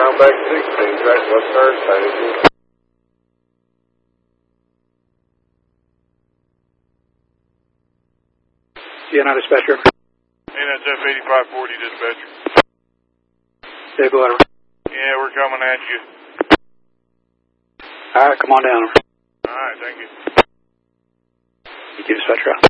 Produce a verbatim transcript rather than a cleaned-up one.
back sixteen, track west Thursday. Yeah, not dispatcher. N S F eighty-five forty dispatcher. Yeah, go ahead. Yeah, we're coming at you. All right, come on down. All right, thank you. Thank you, dispatcher.